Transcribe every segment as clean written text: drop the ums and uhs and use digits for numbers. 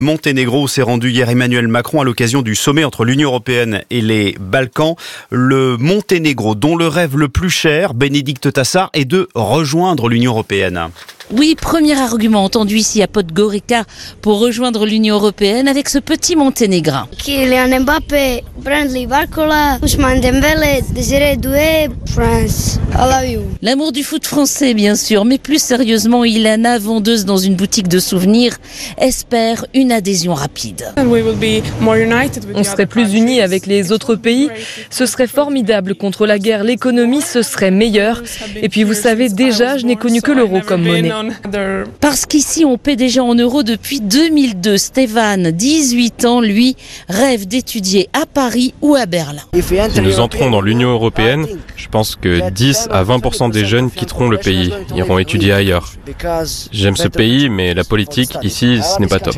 Monténégro s'est rendu hier Emmanuel Macron à l'occasion du sommet entre l'Union européenne et les Balkans. Le Monténégro, dont le rêve le plus cher, Bénédicte Tassard, est de rejoindre l'Union européenne. Oui, premier argument entendu ici à Podgorica pour rejoindre l'Union européenne avec ce petit Monténégrin. Kylian Mbappé, Brandley Barcola, Ousmane Dembélé, Désiré Doué, France. I love you. L'amour du foot français, bien sûr, mais plus sérieusement, Ilana, vendeuse dans une boutique de souvenirs, espère une adhésion rapide. On serait plus unis avec les autres pays. Ce serait formidable contre la guerre. L'économie, ce serait meilleur. Et puis, vous savez, déjà, je n'ai connu que l'euro comme monnaie. Parce qu'ici, on paie déjà en euros depuis 2002. Stéphane, 18 ans, lui, rêve d'étudier à Paris ou à Berlin. Si nous entrons dans l'Union européenne, je pense que 10 à 20% des jeunes quitteront le pays, iront étudier ailleurs. J'aime ce pays, mais la politique, ici, ce n'est pas top.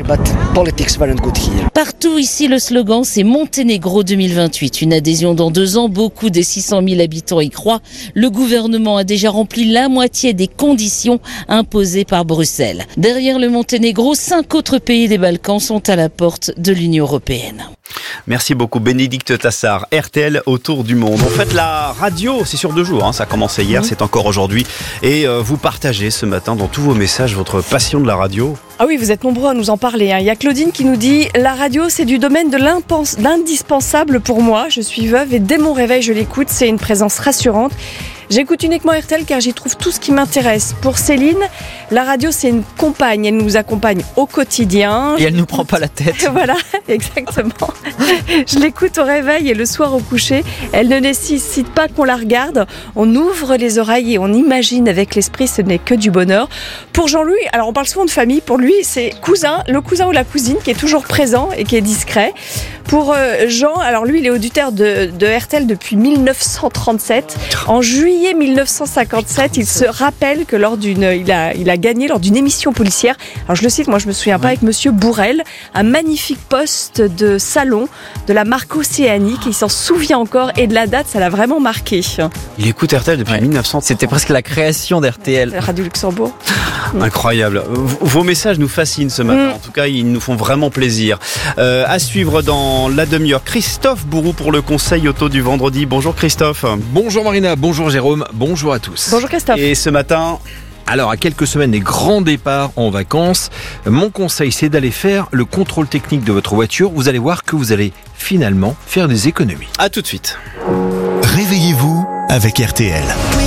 Partout ici, le slogan, c'est Monténégro 2028. Une adhésion dans 2 ans, beaucoup des 600 000 habitants y croient. Le gouvernement a déjà rempli la moitié des conditions imposées par Bruxelles. Derrière le Monténégro, 5 autres pays des Balkans sont à la porte de l'Union européenne. Merci beaucoup Bénédicte Tassard, RTL autour du monde. En fait, la radio, c'est sur 2 jours, ça a commencé hier, c'est encore aujourd'hui. Et vous partagez ce matin dans tous vos messages votre passion de la radio. Ah oui, vous êtes nombreux à nous en parler. Il y a Claudine qui nous dit « La radio, c'est du domaine de l'indispensable pour moi. Je suis veuve et dès mon réveil, je l'écoute. C'est une présence rassurante. J'écoute uniquement RTL car j'y trouve tout ce qui m'intéresse. » Pour Céline, la radio, c'est une compagne. Elle nous accompagne au quotidien. Et elle nous prend pas la tête. Voilà, exactement. Je l'écoute au réveil et le soir au coucher. Elle ne nécessite pas qu'on la regarde. On ouvre les oreilles et on imagine avec l'esprit, ce n'est que du bonheur. Pour Jean-Louis, alors on parle souvent de famille. Pour lui, c'est le cousin ou la cousine qui est toujours présent et qui est discret. Pour Jean, alors lui, il est auditeur de RTL depuis 1937. En juillet 1957, il se rappelle que il a gagné lors d'une émission policière. Alors je le cite, moi je me souviens pas, avec Monsieur Bourrel, un magnifique poste de salon de la marque Océanique. Il s'en souvient encore et de la date, ça l'a vraiment marqué. Il écoute RTL depuis 1900. C'était presque la création d'RTL. Radio Luxembourg. Incroyable. Vos messages nous fascinent ce matin. En tout cas, ils nous font vraiment plaisir. À suivre dans la demi-heure, Christophe Bourou pour le conseil auto du vendredi. Bonjour Christophe. Bonjour Marina, bonjour Jérôme, bonjour à tous. Bonjour Christophe. Et ce matin... Alors, à quelques semaines des grands départs en vacances, mon conseil, c'est d'aller faire le contrôle technique de votre voiture. Vous allez voir que vous allez finalement faire des économies. À tout de suite. Réveillez-vous avec RTL.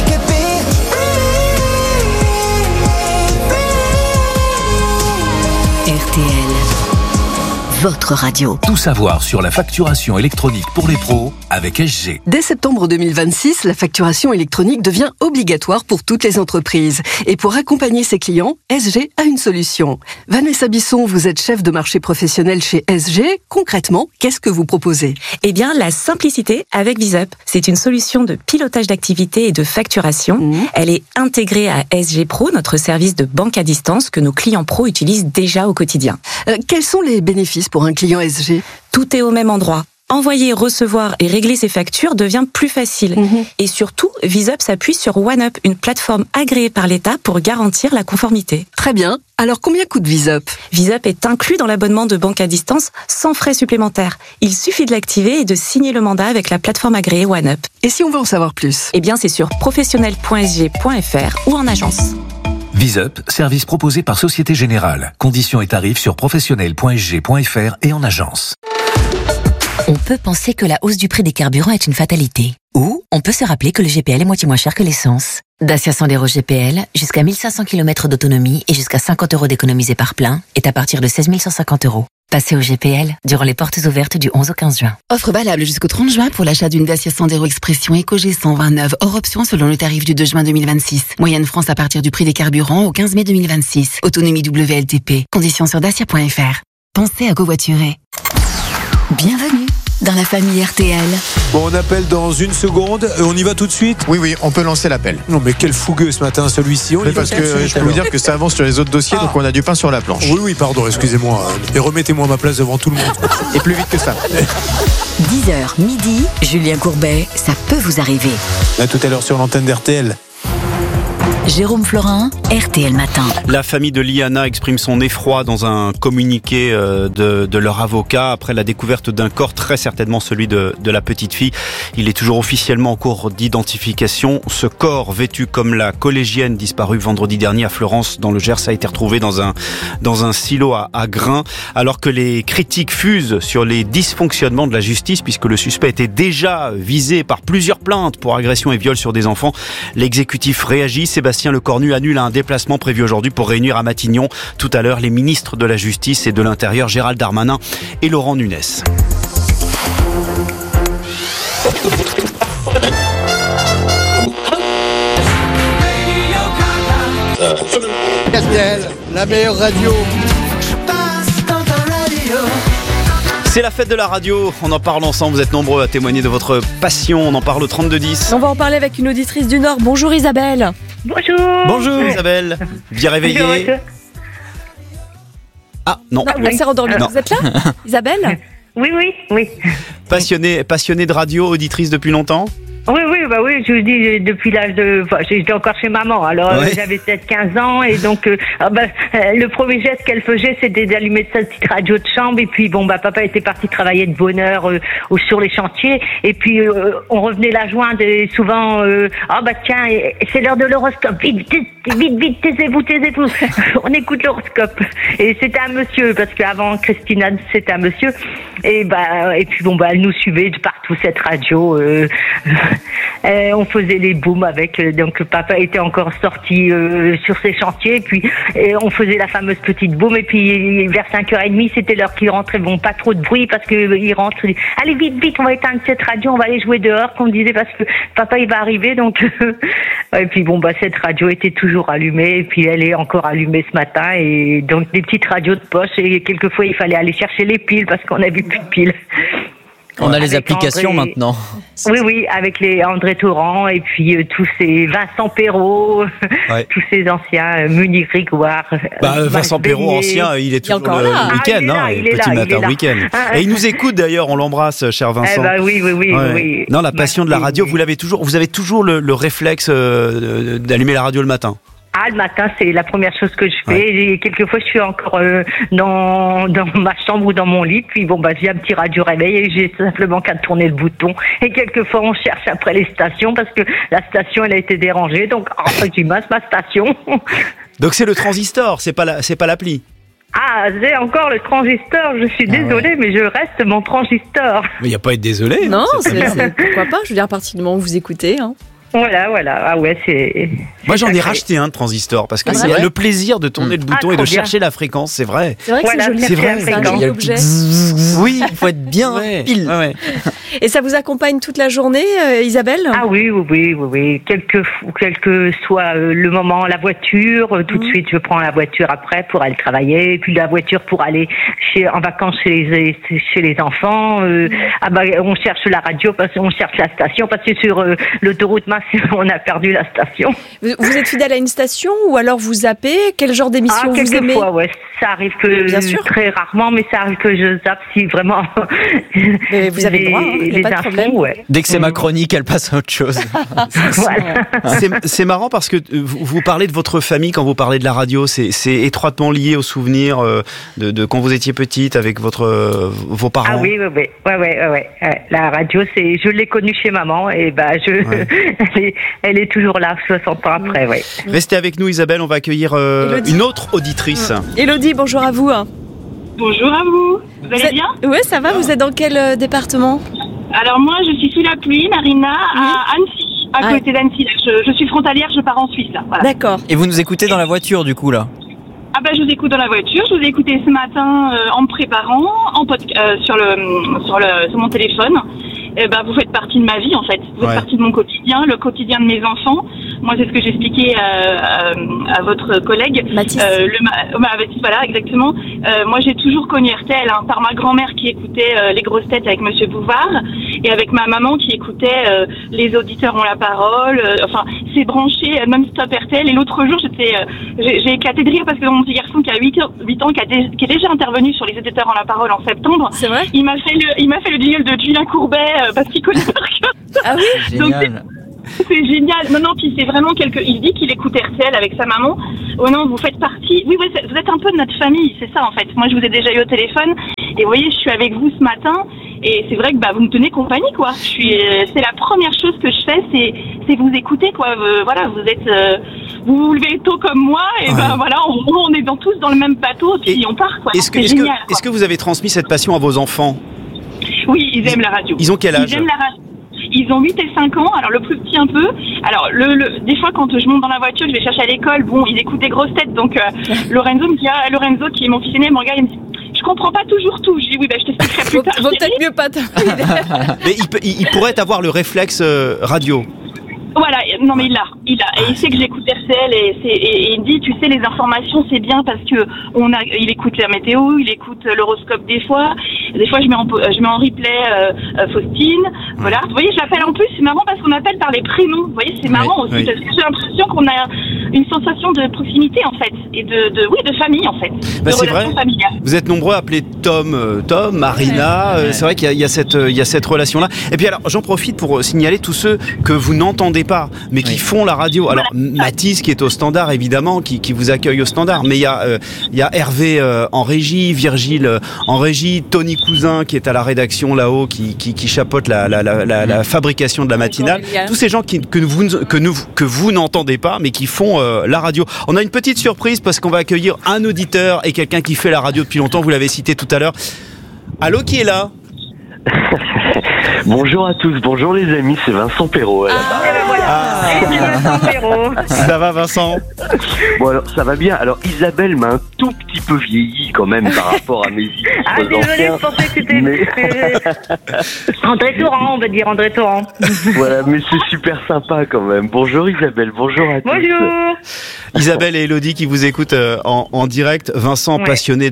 RTL, votre radio. Tout savoir sur la facturation électronique pour les pros avec SG. Dès septembre 2026, la facturation électronique devient obligatoire pour toutes les entreprises. Et pour accompagner ses clients, SG a une solution. Vanessa Bisson, vous êtes chef de marché professionnel chez SG. Concrètement, qu'est-ce que vous proposez ? Eh bien, la simplicité avec VisUp. C'est une solution de pilotage d'activité et de facturation. Elle est intégrée à SG Pro, notre service de banque à distance que nos clients pros utilisent déjà au quotidien. Quels sont les bénéfices pour un client SG ? Tout est au même endroit. Envoyer, recevoir et régler ses factures devient plus facile. Et surtout, VisUp s'appuie sur OneUp, une plateforme agréée par l'État pour garantir la conformité. Très bien. Alors, combien coûte VisUp ? VisUp est inclus dans l'abonnement de banque à distance sans frais supplémentaires. Il suffit de l'activer et de signer le mandat avec la plateforme agréée OneUp. Et si on veut en savoir plus ? Eh bien, c'est sur professionnel.sg.fr ou en agence. VisUp, service proposé par Société Générale. Conditions et tarifs sur professionnel.sg.fr et en agence. On peut penser que la hausse du prix des carburants est une fatalité. Ou on peut se rappeler que le GPL est moitié moins cher que l'essence. Dacia Sandero GPL, jusqu'à 1500 km d'autonomie et jusqu'à 50 € d'économisés par plein, est à partir de 16 150 €. Passez au GPL durant les portes ouvertes du 11 au 15 juin. Offre valable jusqu'au 30 juin pour l'achat d'une Dacia Sandero Expression EcoG 129, hors option selon le tarif du 2 juin 2026. Moyenne France à partir du prix des carburants au 15 mai 2026. Autonomie WLTP. Conditions sur dacia.fr. Pensez à covoiturer. Bienvenue dans la famille RTL. Bon, on appelle dans une seconde. On y va tout de suite ? Oui, on peut lancer l'appel. Non, mais quel fougueux ce matin, celui-ci. Parce que je peux vous dire que ça avance sur les autres dossiers, donc on a du pain sur la planche. Oui, pardon, excusez-moi. Et remettez-moi à ma place devant tout le monde. Et plus vite que ça. 10h midi, Julien Courbet, ça peut vous arriver. À tout à l'heure sur l'antenne d'RTL. Jérôme Florin, RTL Matin. La famille de Liana exprime son effroi dans un communiqué de leur avocat après la découverte d'un corps, très certainement celui de la petite fille. Il est toujours officiellement en cours d'identification. Ce corps, vêtu comme la collégienne disparue vendredi dernier à Fleurance dans le Gers, a été retrouvé dans un silo à grains, alors que les critiques fusent sur les dysfonctionnements de la justice, puisque le suspect était déjà visé par plusieurs plaintes pour agression et viol sur des enfants. L'exécutif réagit. Sébastien Lecornu annule un déplacement prévu aujourd'hui pour réunir à Matignon tout à l'heure les ministres de la Justice et de l'Intérieur, Gérald Darmanin et Laurent Nunez. RTL, la meilleure radio. C'est la fête de la radio, on en parle ensemble, vous êtes nombreux à témoigner de votre passion, on en parle au 3210. On va en parler avec une auditrice du Nord. Bonjour Isabelle. Bonjour. Bonjour Isabelle, bien réveillée. Bonjour. Ah non. Non, elle s'est rendormie. Vous êtes là Isabelle? Oui. Passionnée de radio, auditrice depuis longtemps? Oui, je vous dis, depuis l'âge de... Enfin, j'étais encore chez maman, alors j'avais peut-être 15 ans, et donc le premier geste qu'elle faisait, c'était d'allumer sa petite radio de chambre, et puis papa était parti travailler de bonne heure sur les chantiers, et puis on revenait la joindre, et souvent, tiens, c'est l'heure de l'horoscope, vite, taisez-vous, on écoute l'horoscope. Et c'était un monsieur, parce qu'avant Christina, c'était un monsieur, et puis elle nous suivait de partout, cette radio, on faisait les booms avec, donc papa était encore sorti sur ses chantiers, puis on faisait la fameuse petite boom, et puis vers 5h30 c'était l'heure qu'il rentrait, pas trop de bruit parce qu'il rentre, allez vite, on va éteindre cette radio, on va aller jouer dehors, qu'on disait, parce que papa il va arriver, donc et puis cette radio était toujours allumée, et puis elle est encore allumée ce matin, et donc des petites radios de poche, et quelquefois il fallait aller chercher les piles parce qu'on n'avait plus de piles. On a les applications maintenant. Oui, avec les André Torrent et puis tous ces Vincent Perrault, tous ces anciens, Munich Grégoire. Vincent Perrault, ancien, il est toujours le week-end, petit matin week-end. Et il nous écoute d'ailleurs, on l'embrasse, cher Vincent. Oui. Non, la passion de la radio, vous avez toujours le réflexe d'allumer la radio le matin. Le matin, c'est la première chose que je fais. Et quelquefois, je suis encore dans ma chambre ou dans mon lit. Puis j'ai un petit radio réveil et j'ai simplement qu'à tourner le bouton. Et quelquefois, on cherche après les stations parce que la station, elle a été dérangée. Donc, je masse ma station. Donc, c'est le transistor, c'est pas l'appli. C'est encore le transistor. Je suis désolée, mais je reste mon transistor. Mais il n'y a pas à être désolé. Non, pourquoi pas. Je veux dire, à partir du moment où vous écoutez. Voilà. C'est. Moi, j'en ai racheté un de transistor parce que c'est le plaisir de tourner le bouton et de chercher la fréquence, c'est vrai. C'est vrai que c'est joli. C'est un joli objet. Oui, il faut être bien pile. Ouais. Et ça vous accompagne toute la journée, Isabelle? Oui. Quel que soit le moment, la voiture, tout de suite, je prends la voiture après pour aller travailler, et puis la voiture pour aller en vacances chez les enfants. On cherche la radio parce qu'on cherche la station parce que sur l'autoroute, on a perdu la station. Vous êtes fidèle à une station ou alors vous zappez? Quel genre d'émission vous aimez? Quelquefois, ça arrive que bien sûr. Très rarement, mais ça arrive que je zappe si vraiment. Mais vous avez le droit, il n'y a pas de problème. Dès que c'est ma chronique, elle passe à autre chose. C'est marrant parce que vous parlez de votre famille quand vous parlez de la radio, c'est étroitement lié aux souvenirs de quand vous étiez petite avec vos parents. Oui. La radio, je l'ai connue chez maman et elle est toujours là 60 ans après. Restez avec nous Isabelle, on va accueillir une autre auditrice. Elodie, bonjour à vous. Bonjour à vous. Vous allez bien? Oui, ça va. Vous êtes dans quel département? Alors moi, je suis sous la pluie, Marina, à Annecy, à côté d'Annecy. Je suis frontalière, je pars en Suisse là. Voilà. D'accord. Et vous nous écoutez dans la voiture du coup là? Je vous écoute dans la voiture. Je vous ai écouté ce matin en me préparant, sur mon téléphone. Vous faites partie de ma vie en fait. Vous faites partie de mon quotidien, le quotidien de mes enfants. Moi, c'est ce que j'expliquais à votre collègue. Mathis. Voilà, exactement. Moi, j'ai toujours connu RTL par ma grand-mère qui écoutait les grosses têtes avec Monsieur Bouvard et avec ma maman qui écoutait les auditeurs ont la parole. C'est branché, même Stop RTL. Et l'autre jour, j'ai éclaté de rire parce que mon petit garçon qui a 8 ans, qui est déjà intervenu sur les auditeurs ont la parole en septembre. C'est vrai. Il m'a fait le jingle de Julien Courbet parce qu'il connaît par cœur. Ah oui. Génial. C'est génial. Non, puis c'est vraiment il dit qu'il écoute RTL avec sa maman. Oh non, vous faites partie. Oui, vous êtes un peu de notre famille, c'est ça en fait. Moi, je vous ai déjà eu au téléphone et vous voyez, je suis avec vous ce matin et c'est vrai que vous me tenez compagnie, quoi. C'est la première chose que je fais, c'est vous écouter, quoi. Voilà, vous vous levez tôt comme moi et voilà, on est tous dans le même bateau et puis on part, quoi. Est-ce que vous avez transmis cette passion à vos enfants? Oui, ils aiment la radio. Ils ont quel âge? Ils aiment la radio. Ils ont 8 et 5 ans, alors le plus petit un peu. Alors, des fois, quand je monte dans la voiture, je vais chercher à l'école, il écoute des grosses têtes. Donc, Lorenzo qui est mon fils aîné, me regarde et me dit « Je comprends pas toujours tout » Je dis « Oui, je t'expliquerai plus tard. » Vaut peut-être mieux pas. Mais il pourrait avoir le réflexe radio. Voilà, non mais il l'a. Et il sait que j'écoute RTL et il me dit, tu sais, les informations c'est bien parce que il écoute la météo, il écoute l'horoscope des fois je mets en replay Faustine, voilà. Vous voyez, je l'appelle en plus, c'est marrant parce qu'on appelle par les prénoms. Vous voyez, c'est marrant aussi parce que j'ai l'impression qu'on a une sensation de proximité en fait et de famille en fait. C'est vrai. Familiale. Vous êtes nombreux à appeler Tom, Marina. C'est vrai qu'il y a cette relation là. Et puis alors, j'en profite pour signaler tous ceux que vous n'entendez pas, mais qui font la radio. Alors Mathis qui est au standard évidemment, qui vous accueille au standard, mais il y a Hervé en régie, Virgile en régie, Tony Cousin qui est à la rédaction là-haut, qui chapeaute la fabrication de la matinale. Tous ces gens que vous n'entendez pas, mais qui font la radio. On a une petite surprise parce qu'on va accueillir un auditeur et quelqu'un qui fait la radio depuis longtemps. Vous l'avez cité tout à l'heure. Allô, qui est là? Bonjour à tous, bonjour les amis, c'est Vincent Perrault. Vincent Perrault. Ça va Vincent? Bon alors ça va bien. Alors Isabelle m'a un tout petit peu vieilli quand même par rapport à mes illustres désolé, je pensais que c'était André Torrent, on va dire André Torrent. Voilà, mais c'est super sympa quand même. Bonjour Isabelle, bonjour à tous. Bonjour. Isabelle et Elodie qui vous écoutent en direct. Vincent, passionné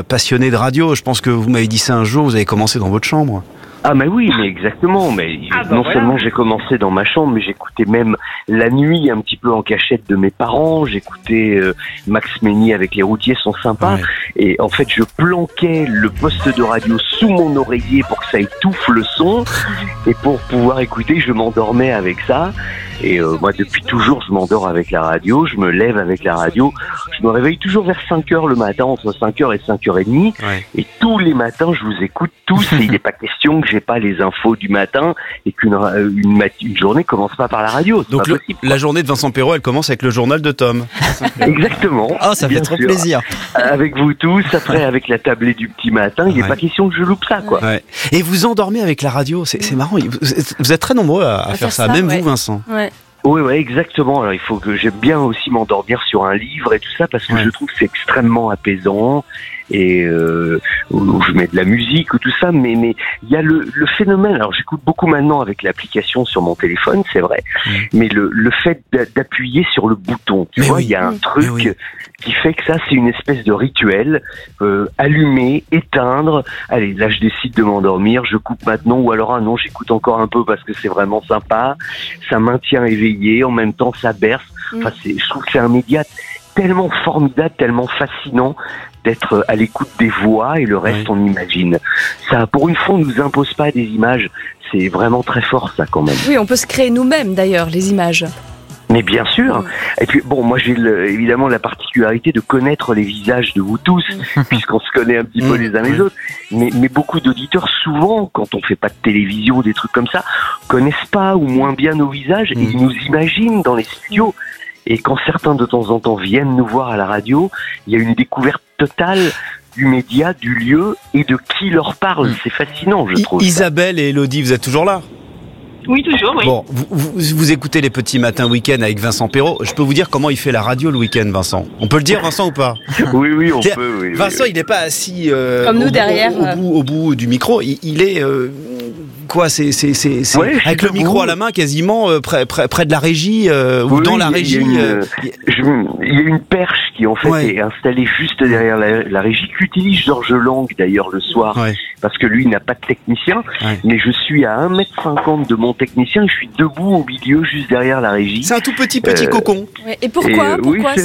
de radio. Je pense que vous m'avez dit ça un jour, vous avez commencé dans votre chambre. Ah mais oui, mais exactement. Mais seulement j'ai commencé dans ma chambre, mais j'écoutais même la nuit un petit peu en cachette de mes parents. J'écoutais Max Meigny avec Les Routiers sont sympas. Ouais. Et en fait, je planquais le poste de radio sous mon oreiller pour que ça étouffe le son. Et pour pouvoir écouter, je m'endormais avec ça. Et moi, depuis toujours, je m'endors avec la radio, je me lève avec la radio. Je me réveille toujours vers 5h le matin, entre 5h et 5h30. Ouais. Et tous les matins, je vous écoute tous. Et il n'est pas question que j'ai pas les infos du matin et qu'une journée commence pas par la radio. C'est donc la journée de Vincent Perrault, elle commence avec le journal de Tom. Exactement. Ah, ça fait trop plaisir. Avec vous tous, après avec la tablée du petit matin, il n'est pas question que je loupe ça, quoi. Ouais. Et vous endormez avec la radio, c'est marrant. Vous êtes très nombreux à faire ça, même vous, Vincent. Ouais. Oui, exactement. Alors, il faut que j'aime bien aussi m'endormir sur un livre et tout ça parce que je trouve que c'est extrêmement apaisant et où je mets de la musique ou tout ça. Mais il y a le phénomène. Alors, j'écoute beaucoup maintenant avec l'application sur mon téléphone, c'est vrai. Mais le fait d'appuyer sur le bouton, tu vois, il y a un truc qui fait que ça, c'est une espèce de rituel. Allumer, éteindre. Allez, là, je décide de m'endormir. Je coupe maintenant ou alors non, j'écoute encore un peu parce que c'est vraiment sympa. Ça maintient éveillé. En même temps, ça berce. Enfin, je trouve que c'est un média tellement formidable, tellement fascinant d'être à l'écoute des voix et le reste, on imagine. Ça, pour une fois, on nous impose pas des images. C'est vraiment très fort, ça, quand même. Oui, on peut se créer nous-mêmes, d'ailleurs, les images. Mais bien sûr. Et puis bon, moi j'ai évidemment la particularité de connaître les visages de vous tous, puisqu'on se connaît un petit peu les uns les autres. Mais beaucoup d'auditeurs, souvent, quand on fait pas de télévision, des trucs comme ça, connaissent pas ou moins bien nos visages et ils nous imaginent dans les studios. Et quand certains de temps en temps viennent nous voir à la radio, il y a une découverte totale du média, du lieu et de qui leur parle. C'est fascinant, je trouve. Isabelle et Elodie, vous êtes toujours là? Oui, toujours, oui. Bon, vous écoutez les petits matins week-end avec Vincent Perrault. Je peux vous dire comment il fait la radio le week-end, Vincent. On peut le dire, Vincent, ou pas? Oui, on peut. Oui, Vincent, il n'est pas assis comme nous derrière au bout du micro. Il est c'est avec le micro à la main, quasiment près de la régie ou dans la régie. Il y a une perche qui en fait est installée juste derrière la régie qu'utilise Georges Lang d'ailleurs le soir parce que lui n'a pas de technicien. Mais je suis à 1m50 de mon technicien et je suis debout au milieu juste derrière la régie. C'est un tout petit cocon. Et pourquoi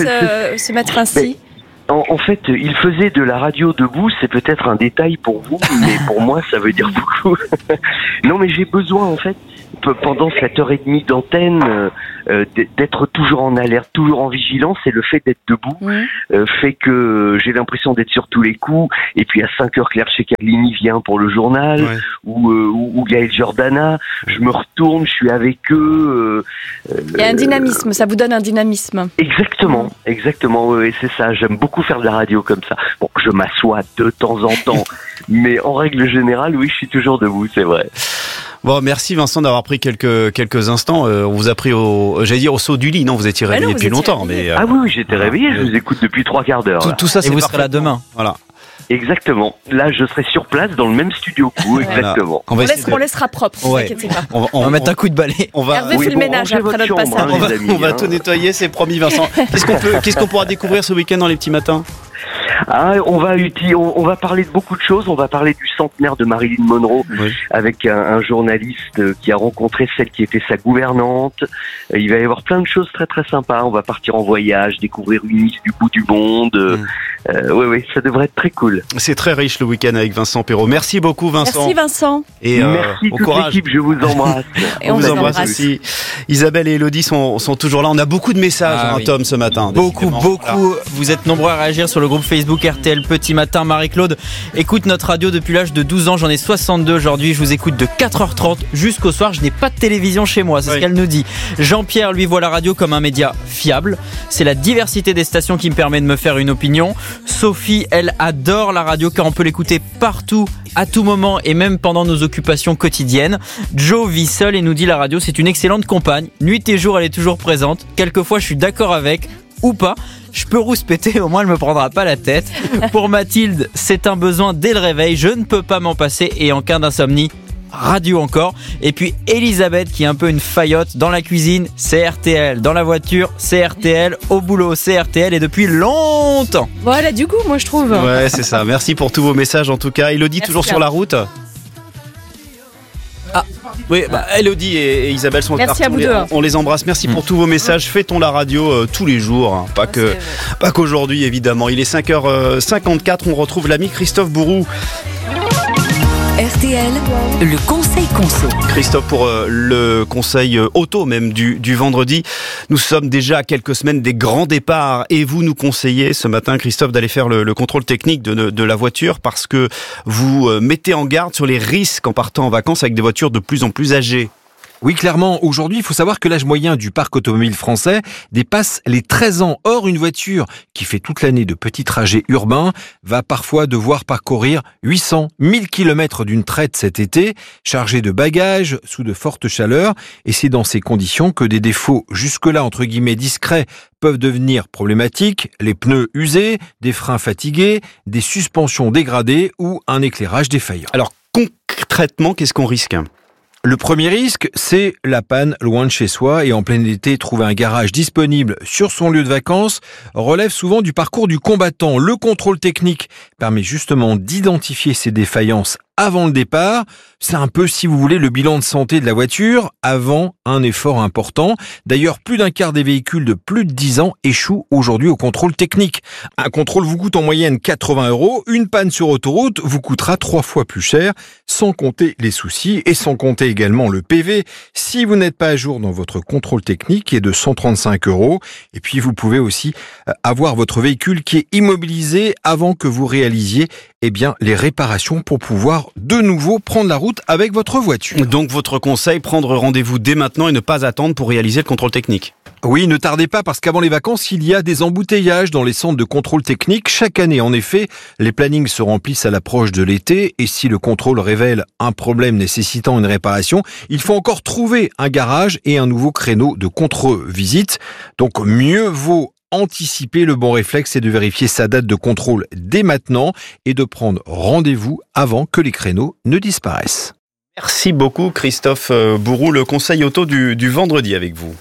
se mettre ainsi? En fait, il faisait de la radio debout, c'est peut-être un détail pour vous, mais pour moi, ça veut dire beaucoup. Non, mais j'ai besoin, en fait, pendant cette heure et demie d'antenne, d'être toujours en alerte, toujours en vigilance, et le fait d'être debout fait que j'ai l'impression d'être sur tous les coups. Et puis à 5h, Claire Ceccarlini vient pour le journal, ou Gaël Giordana, je me retourne, je suis avec eux. Il y a un dynamisme, ça vous donne un dynamisme. Exactement, oui, c'est ça. J'aime beaucoup faire de la radio comme ça. Bon, je m'assois de temps en temps, mais en règle générale, oui, je suis toujours debout, c'est vrai. Bon, merci Vincent d'avoir pris quelques instants. On vous a pris au saut du lit, non? Vous étiez réveillé depuis longtemps. Mais, Ah oui, j'étais réveillé, je vous écoute depuis 3/4 d'heure. Tout ça, c'est vous serez là demain. Voilà. Exactement. Là, je serai sur place dans le même studio que vous, exactement. On laissera propre, ne vous inquiétez pas. On va mettre un coup de balai. Hervé fait le ménage après notre passage. On va tout nettoyer, c'est promis Vincent. Qu'est-ce qu'on pourra découvrir ce week-end dans les petits matins? On va parler de beaucoup de choses. On va parler du centenaire de Marilyn Monroe avec un journaliste qui a rencontré celle qui était sa gouvernante. Il va y avoir plein de choses très très sympas. On va partir en voyage, découvrir une île du bout du monde. Oui, ça devrait être très cool. C'est très riche le week-end avec Vincent Perrault. Merci beaucoup Vincent. Merci Vincent. Et merci toute l'équipe, je vous embrasse. Et on vous embrasse aussi. Isabelle et Elodie sont toujours là. On a beaucoup de messages, Tom, ce matin. Beaucoup. Vous êtes nombreux à réagir sur le groupe Facebook RTL Petit Matin. Marie-Claude écoute notre radio depuis l'âge de 12 ans. J'en ai 62 aujourd'hui. Je vous écoute de 4h30 jusqu'au soir. Je n'ai pas de télévision chez moi, c'est ce qu'elle nous dit. Jean-Pierre, lui, voit la radio comme un média fiable. C'est la diversité des stations qui me permet de me faire une opinion. Sophie, elle adore la radio car on peut l'écouter partout, à tout moment et même pendant nos occupations quotidiennes. Joe vit seul et nous dit la radio c'est une excellente compagne. Nuit et jour elle est toujours présente. Quelquefois je suis d'accord avec ou pas. Je peux rouspéter, au moins elle me prendra pas la tête. Pour Mathilde, c'est un besoin dès le réveil. Je ne peux pas m'en passer et en cas d'insomnie, radio encore. Et puis Elisabeth qui est un peu une faillotte. Dans la cuisine, c'est RTL. Dans la voiture, c'est RTL. Au boulot, c'est RTL et depuis longtemps. Voilà, du coup, moi je trouve. Ouais, c'est ça. Merci pour tous vos messages en tout cas. Elodie, toujours sur la route? Oui, Elodie et Isabelle sont Merci à vous deux. On les embrasse. Merci pour tous vos messages. Fêtons la radio tous les jours, hein. Pas qu'aujourd'hui évidemment. Il est 5h54. On retrouve l'ami Christophe Bourou. RTL, le conseil conso. Christophe, pour le conseil auto même du vendredi, nous sommes déjà à quelques semaines des grands départs et vous nous conseillez ce matin, Christophe, d'aller faire le contrôle technique de la voiture parce que vous mettez en garde sur les risques en partant en vacances avec des voitures de plus en plus âgées. Oui, clairement, aujourd'hui, il faut savoir que l'âge moyen du parc automobile français dépasse les 13 ans. Or, une voiture qui fait toute l'année de petits trajets urbains va parfois devoir parcourir 800 000 km d'une traite cet été, chargée de bagages, sous de fortes chaleurs. Et c'est dans ces conditions que des défauts jusque-là, entre guillemets, discrets, peuvent devenir problématiques. Les pneus usés, des freins fatigués, des suspensions dégradées ou un éclairage défaillant. Alors, concrètement, qu'est-ce qu'on risque ? Le premier risque, c'est la panne loin de chez soi et en plein été, trouver un garage disponible sur son lieu de vacances relève souvent du parcours du combattant. Le contrôle technique permet justement d'identifier ces défaillances avant le départ. C'est un peu, si vous voulez, le bilan de santé de la voiture avant un effort important. D'ailleurs, plus d'un quart des véhicules de plus de 10 ans échouent aujourd'hui au contrôle technique. Un contrôle vous coûte en moyenne 80 €. Une panne sur autoroute vous coûtera 3 fois plus cher, sans compter les soucis et sans compter également le PV. Si vous n'êtes pas à jour dans votre contrôle technique, qui est de 135 €. Et puis, vous pouvez aussi avoir votre véhicule qui est immobilisé avant que vous réalisiez les réparations pour pouvoir de nouveau prendre la route avec votre voiture. Donc votre conseil, prendre rendez-vous dès maintenant et ne pas attendre pour réaliser le contrôle technique. Oui, ne tardez pas parce qu'avant les vacances, il y a des embouteillages dans les centres de contrôle technique. Chaque année, en effet, les plannings se remplissent à l'approche de l'été et si le contrôle révèle un problème nécessitant une réparation, il faut encore trouver un garage et un nouveau créneau de contre-visite. Donc mieux vaut anticiper. Le bon réflexe, c'est de vérifier sa date de contrôle dès maintenant et de prendre rendez-vous avant que les créneaux ne disparaissent. Merci beaucoup Christophe Bourou, le conseil auto du vendredi avec vous.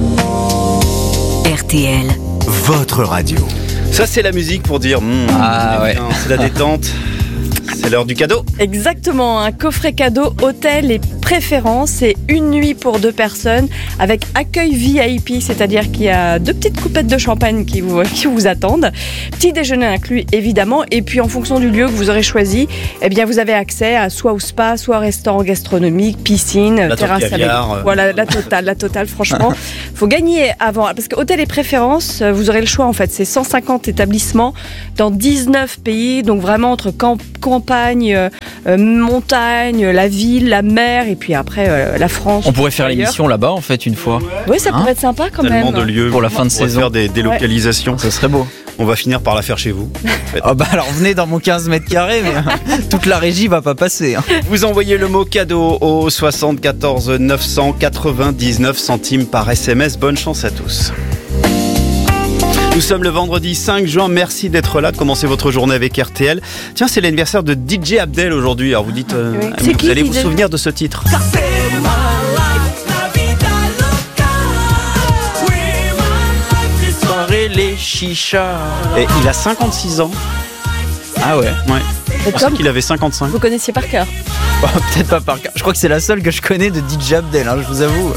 RTL, votre radio. Ça c'est la musique pour dire ouais. c'est la détente. C'est l'heure du cadeau. Exactement, un coffret cadeau hôtel et préférence. C'est une nuit pour 2 personnes avec accueil VIP, c'est-à-dire qu'il y a 2 petites coupettes de champagne qui vous attendent. Petit déjeuner inclus évidemment. Et puis en fonction du lieu que vous aurez choisi, eh bien vous avez accès à soit au spa, soit au restaurant gastronomique, piscine, terrasse avec. Voilà, la totale. Franchement, faut gagner avant. Parce que hôtel et préférence, vous aurez le choix en fait. C'est 150 établissements dans 19 pays. Donc vraiment entre campagne, montagne, la ville, la mer et puis après la France. On pourrait faire l'émission là-bas en fait une fois. Oui, ça pourrait être sympa quand Tellement même. de lieux pour la fin de saison. Faire des délocalisations. Ça serait beau. On va finir par la faire chez vous. En fait. Ah bah alors venez dans mon 15 mètres carrés, mais toute la régie va pas passer. Vous envoyez le mot cadeau au 74 999 centimes par SMS. Bonne chance à tous. Nous sommes le vendredi 5 juin, merci d'être là, de commencer votre journée avec RTL. Tiens, c'est l'anniversaire de DJ Abdel aujourd'hui, alors vous dites, vous allez vous souvenir de ce titre. Les chichas. Et il a 56 ans. Ah ouais. Je pensais qu'il avait 55. Vous connaissiez par cœur? Oh, peut-être pas par cœur. Je crois que c'est la seule que je connais de DJ Abdel, je vous avoue.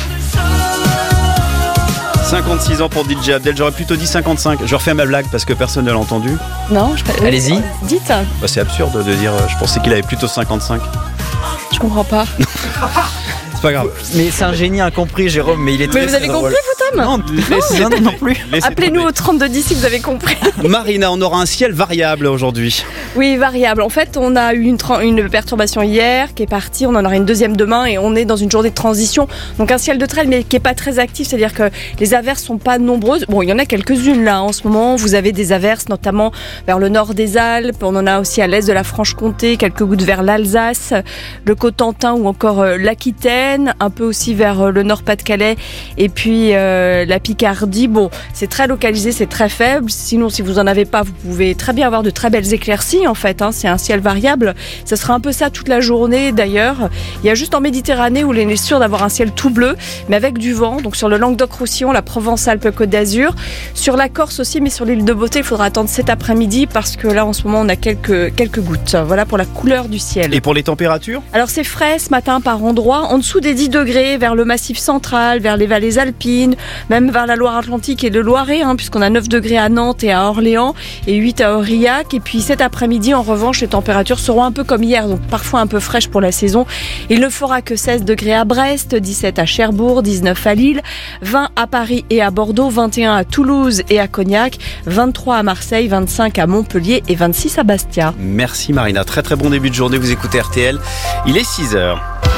56 ans pour DJ Abdel, j'aurais plutôt dit 55. Je refais ma blague parce que personne ne l'a entendu. Non, allez-y. Dites. Bah, c'est absurde de dire, je pensais qu'il avait plutôt 55. Je comprends pas. C'est pas grave. Mais c'est un génie incompris, Jérôme, mais il est très Mais vous avez compris, vous, Tom? Non plus. Appelez-nous au 3210 si vous avez compris. Marina, on aura un ciel variable aujourd'hui. Oui, variable. En fait, on a eu une perturbation hier qui est partie, on en aura une deuxième demain et on est dans une journée de transition. Donc un ciel de traîne mais qui est pas très actif, c'est-à-dire que les averses sont pas nombreuses. Bon, il y en a quelques-unes là en ce moment. Vous avez des averses notamment vers le nord des Alpes. On en a aussi à l'est de la Franche-Comté, quelques gouttes vers l'Alsace, le Cotentin ou encore l'Aquitaine, un peu aussi vers le Nord-Pas-de-Calais et puis la Picardie. Bon, c'est très localisé, c'est très faible. Sinon, si vous en avez pas, vous pouvez très bien avoir de très belles éclaircies en fait. C'est un ciel variable. Ça sera un peu ça toute la journée d'ailleurs. Il y a juste en Méditerranée où on est sûr d'avoir un ciel tout bleu, mais avec du vent. Donc sur le Languedoc-Roussillon, la Provence-Alpes-Côte d'Azur, sur la Corse aussi, mais sur l'île de Beauté, il faudra attendre cet après-midi parce que là en ce moment on a quelques gouttes. Voilà pour la couleur du ciel. Et pour les températures? Alors c'est frais ce matin par endroits, en dessous des 10 degrés, vers le Massif central, vers les vallées alpines, même vers la Loire-Atlantique et le Loiret, puisqu'on a 9 degrés à Nantes et à Orléans et 8 à Aurillac. Et puis cet après-midi, en revanche, les températures seront un peu comme hier, donc parfois un peu fraîches pour la saison. Il ne fera que 16 degrés à Brest, 17 à Cherbourg, 19 à Lille, 20 à Paris et à Bordeaux, 21 à Toulouse et à Cognac, 23 à Marseille, 25 à Montpellier et 26 à Bastia. Merci Marina, très très bon début de journée, vous écoutez RTL, il est 6h.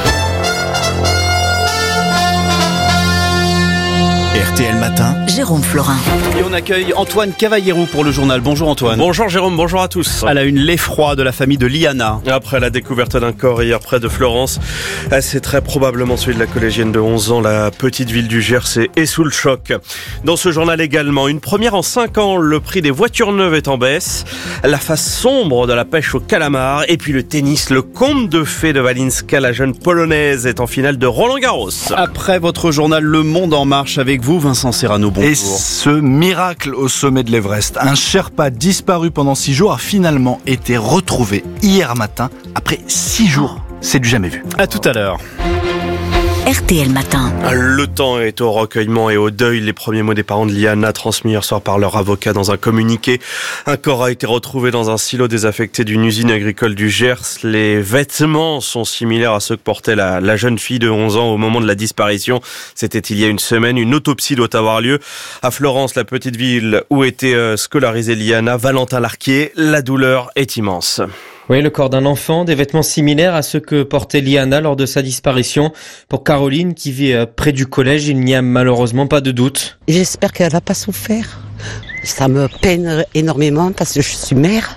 RTL Matin, Jérôme Florin. Et on accueille Antoine Cavallero pour le journal. Bonjour Antoine. Bonjour Jérôme, bonjour à tous. À la une, l'effroi de la famille de Liana. Après la découverte d'un corps hier près de Florence, c'est très probablement celui de la collégienne de 11 ans. La petite ville du Gers est sous le choc. Dans ce journal également, une première en 5 ans, le prix des voitures neuves est en baisse. La face sombre de la pêche au calamar. Et puis le tennis, le conte de fées de Walinska, la jeune polonaise, est en finale de Roland-Garros. Après votre journal Le Monde en marche avec vous, Vincent Serrano, bonjour. Et ce miracle au sommet de l'Everest, un Sherpa disparu pendant 6 jours a finalement été retrouvé hier matin après 6 jours. C'est du jamais vu. À tout à l'heure. RTL Matin. Le temps est au recueillement et au deuil. Les premiers mots des parents de Liana transmis hier soir par leur avocat dans un communiqué. Un corps a été retrouvé dans un silo désaffecté d'une usine agricole du Gers. Les vêtements sont similaires à ceux que portait la jeune fille de 11 ans au moment de la disparition. C'était il y a une semaine. Une autopsie doit avoir lieu à Florence, la petite ville où était scolarisée Liana. Valentin Larquier, la douleur est immense. Oui, le corps d'un enfant, des vêtements similaires à ceux que portait Liana lors de sa disparition. Pour Caroline, qui vit près du collège, il n'y a malheureusement pas de doute. J'espère qu'elle n'a pas souffert. Ça me peine énormément parce que je suis mère.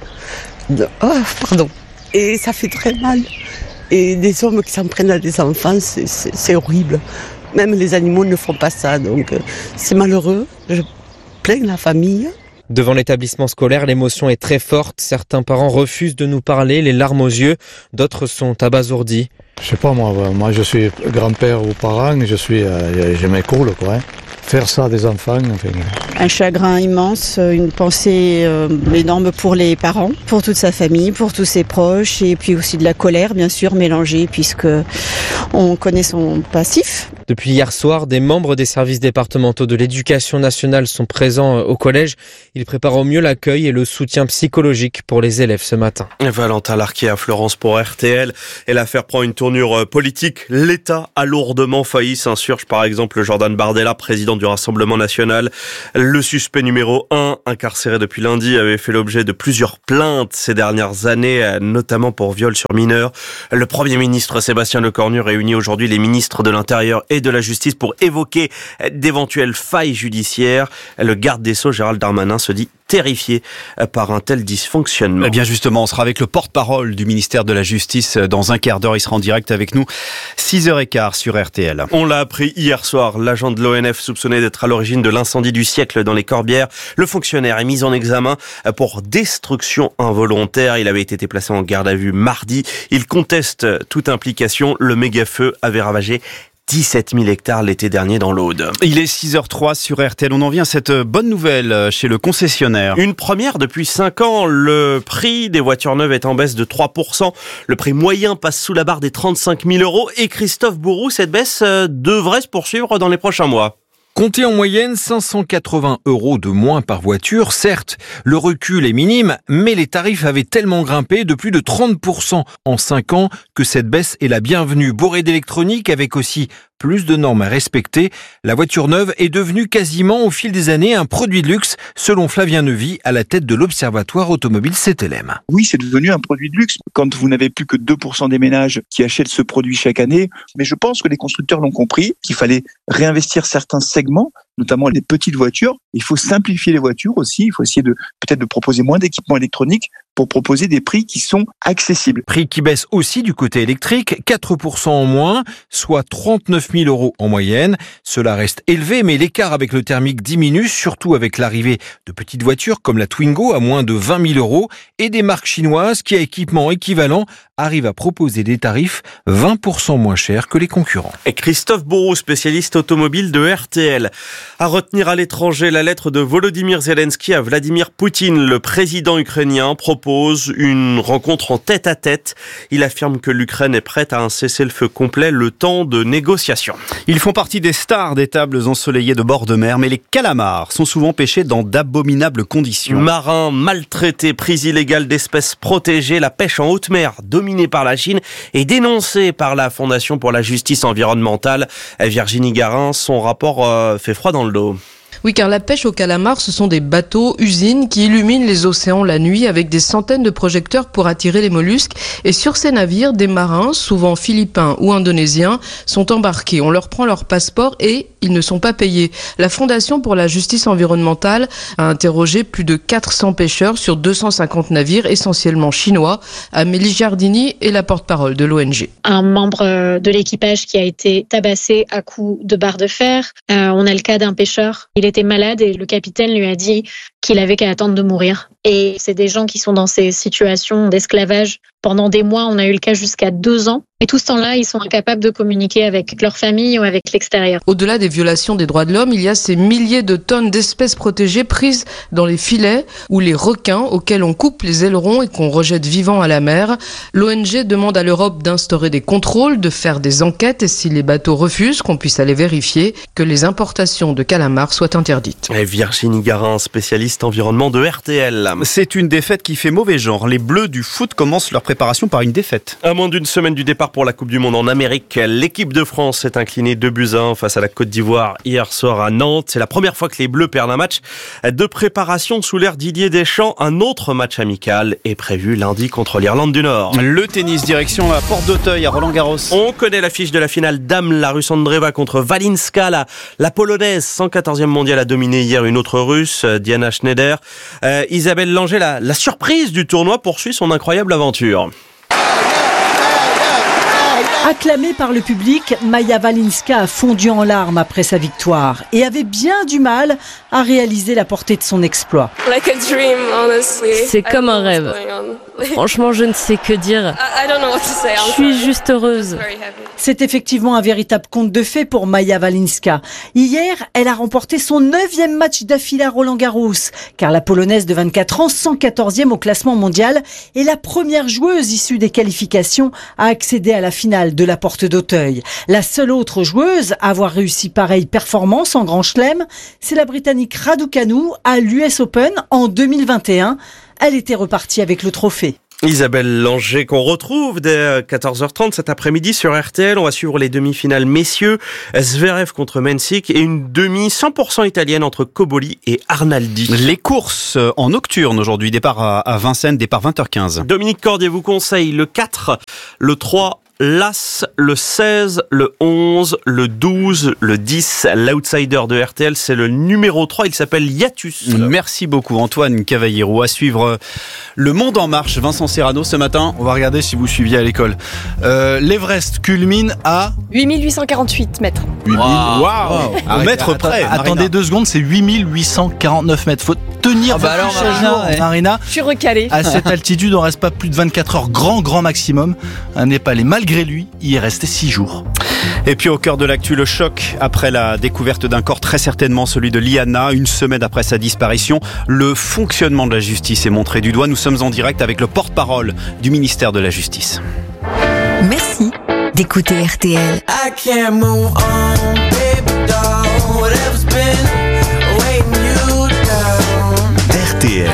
Et ça fait très mal. Et des hommes qui s'en prennent à des enfants, c'est horrible. Même les animaux ne font pas ça, donc c'est malheureux. Je plains la famille. Devant l'établissement scolaire, l'émotion est très forte. Certains parents refusent de nous parler, les larmes aux yeux. D'autres sont abasourdis. Je sais pas moi je suis grand-père ou parent, j'ai mes cours quoi. faire ça à des enfants, enfin... Un chagrin immense, une pensée énorme pour les parents, pour toute sa famille, pour tous ses proches, et puis aussi de la colère, bien sûr, mélangée, puisque on connaît son passif. Depuis hier soir, des membres des services départementaux de l'éducation nationale sont présents au collège. Ils préparent au mieux l'accueil et le soutien psychologique pour les élèves ce matin. Valentin Larquier à Florence pour RTL. Et l'affaire prend une tournure politique. L'État a lourdement failli, s'insurge par exemple Jordan Bardella, président du Rassemblement national. Le suspect numéro 1, incarcéré depuis lundi, avait fait l'objet de plusieurs plaintes ces dernières années, notamment pour viol sur mineurs. Le Premier ministre Sébastien Lecornu réunit aujourd'hui les ministres de l'Intérieur et de la Justice pour évoquer d'éventuelles failles judiciaires. Le garde des Sceaux, Gérald Darmanin, se dit terrifié par un tel dysfonctionnement. Eh bien justement, on sera avec le porte-parole du ministère de la Justice dans un quart d'heure. Il sera en direct avec nous, 6h15 sur RTL. On l'a appris hier soir, l'agent de l'ONF soupçonné d'être à l'origine de l'incendie du siècle dans les Corbières. Le fonctionnaire est mis en examen pour destruction involontaire. Il avait été placé en garde à vue mardi. Il conteste toute implication. Le méga-feu avait ravagé 17 000 hectares l'été dernier dans l'Aude. Il est 6h03 sur RTL. On en vient à cette bonne nouvelle chez le concessionnaire. Une première depuis 5 ans. Le prix des voitures neuves est en baisse de 3%. Le prix moyen passe sous la barre des 35 000 €. Et Christophe Bourroux, cette baisse devrait se poursuivre dans les prochains mois. Comptez en moyenne 580 € de moins par voiture. Certes, le recul est minime, mais les tarifs avaient tellement grimpé de plus de 30% en 5 ans que cette baisse est la bienvenue. Bourrée d'électronique avec aussi plus de normes à respecter, la voiture neuve est devenue quasiment au fil des années un produit de luxe, selon Flavien Neuvy, à la tête de l'Observatoire automobile CTLM. Oui, c'est devenu un produit de luxe quand vous n'avez plus que 2% des ménages qui achètent ce produit chaque année. Mais je pense que les constructeurs l'ont compris, qu'il fallait réinvestir certains segments, notamment les petites voitures. Il faut simplifier les voitures aussi. Il faut essayer peut-être de proposer moins d'équipements électroniques pour proposer des prix qui sont accessibles. Prix qui baisse aussi du côté électrique, 4% en moins, soit 39 000 € en moyenne. Cela reste élevé, mais l'écart avec le thermique diminue, surtout avec l'arrivée de petites voitures comme la Twingo à moins de 20 000 € et des marques chinoises qui, à équipement équivalent, arrivent à proposer des tarifs 20% moins chers que les concurrents. Et Christophe Bourroux, spécialiste automobile de RTL. À retenir à l'étranger, la lettre de Volodymyr Zelensky à Vladimir Poutine. Le président ukrainien propose une rencontre en tête-à-tête. Il affirme que l'Ukraine est prête à un cessez-le-feu complet le temps de négociations. Ils font partie des stars des tables ensoleillées de bord de mer, mais les calamars sont souvent pêchés dans d'abominables conditions. Marins maltraités, prise illégale d'espèces protégées, la pêche en haute mer dominée par la Chine et dénoncée par la Fondation pour la justice environnementale. Virginie Garin, son rapport fait froid dans le dos. Oui, car la pêche au calamar, ce sont des bateaux, usines qui illuminent les océans la nuit avec des centaines de projecteurs pour attirer les mollusques. Et sur ces navires, des marins, souvent philippins ou indonésiens, sont embarqués. On leur prend leur passeport et ils ne sont pas payés. La Fondation pour la justice environnementale a interrogé plus de 400 pêcheurs sur 250 navires, essentiellement chinois. Amélie Giardini est la porte-parole de l'ONG. Un membre de l'équipage qui a été tabassé à coups de barre de fer. On a le cas d'un pêcheur. Il était malade et le capitaine lui a dit qu'il avait qu'à attendre de mourir. Et c'est des gens qui sont dans ces situations d'esclavage. Pendant des mois, on a eu le cas jusqu'à 2 ans. Et tout ce temps-là, ils sont incapables de communiquer avec leur famille ou avec l'extérieur. Au-delà des violations des droits de l'homme, il y a ces milliers de tonnes d'espèces protégées prises dans les filets ou les requins auxquels on coupe les ailerons et qu'on rejette vivants à la mer. L'ONG demande à l'Europe d'instaurer des contrôles, de faire des enquêtes et si les bateaux refusent, qu'on puisse aller vérifier que les importations de calamars soient interdites. Et Virginie Garin, spécialiste environnement de RTL. C'est une défaite qui fait mauvais genre. Les Bleus du foot commencent leur préparation par une défaite. À moins d'une semaine du départ pour la Coupe du Monde en Amérique, l'équipe de France s'est inclinée 2-1 face à la Côte d'Ivoire hier soir à Nantes. C'est la première fois que les Bleus perdent un match de préparation sous l'ère Didier Deschamps. Un autre match amical est prévu lundi contre l'Irlande du Nord. Le tennis, direction la Porte d'Auteuil à Roland-Garros. On connaît l'affiche de la finale dames. La Russe Andreeva contre Walinska. La Polonaise, 114e mondiale, a dominé hier une autre Russe, Diana Schneider. Isabelle Langer, la surprise du tournoi, poursuit son incroyable aventure. À Acclamée par le public, Maja Walinska a fondu en larmes après sa victoire et avait bien du mal à réaliser la portée de son exploit. C'est comme un rêve. Franchement, je ne sais que dire. Je suis juste heureuse. C'est effectivement un véritable conte de fées pour Maja Walinska. Hier, elle a remporté son 9e match d'affilée à Roland-Garros, car la Polonaise de 24 ans, 114e au classement mondial, est la première joueuse issue des qualifications à accéder à la finale de la Porte d'Auteuil. La seule autre joueuse à avoir réussi pareille performance en Grand Chelem, c'est la Britannique Raducanu à l'US Open en 2021. Elle était repartie avec le trophée. Isabelle Langer qu'on retrouve dès 14h30 cet après-midi sur RTL. On va suivre les demi-finales messieurs, Zverev contre Mensik et une demi 100% italienne entre Cobolli et Arnaldi. Les courses en nocturne aujourd'hui, départ à Vincennes, départ 20h15. Dominique Cordier vous conseille le 4, le 3, l'As, le 16, le 11, le 12, le 10, l'outsider de RTL, c'est le numéro 3, il s'appelle Hiatus. Merci beaucoup Antoine Cavallero. À suivre Le Monde en Marche, Vincent Serrano ce matin. On va regarder si vous suiviez à l'école. L'Everest culmine à 8848 mètres. Waouh, au mètre près. Attendez 2 secondes, c'est 8849 mètres. Faut tenir Marina. Je suis recalé. À cette altitude, on reste pas plus de 24 heures, grand maximum. Un Népalais, malgré lui, y est resté 6 jours. Et puis au cœur de l'actu, le choc après la découverte d'un corps, très certainement celui de Liana, une semaine après sa disparition. Le fonctionnement de la justice est montré du doigt. Nous sommes en direct avec le porte-parole du ministère de la Justice. Merci d'écouter RTL. RTL,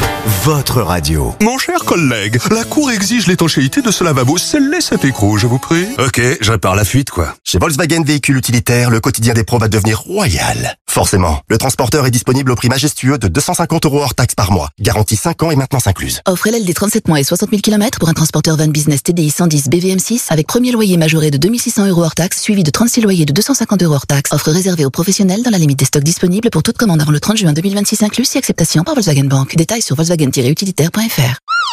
votre radio. Mon cher collègue, la Cour exige l'étanchéité de ce lavabo. Scellez cet écrou, je vous prie. Ok, je répare la fuite, quoi. Chez Volkswagen Véhicules Utilitaires, le quotidien des pros va devenir royal. Forcément, le transporteur est disponible au prix majestueux de 250 € hors taxe par mois. Garantie 5 ans et maintenance incluse. Offre LLD 37 mois et 60 000 km pour un transporteur van business TDI 110 BVM6 avec premier loyer majoré de 2600 € hors taxe suivi de 36 loyers de 250 € hors taxe. Offre réservée aux professionnels dans la limite des stocks disponibles pour toute commande avant le 30 juin 2026 inclus si acceptation par Volkswagen Bank. Détails sur volkswagen-utilitaire.fr.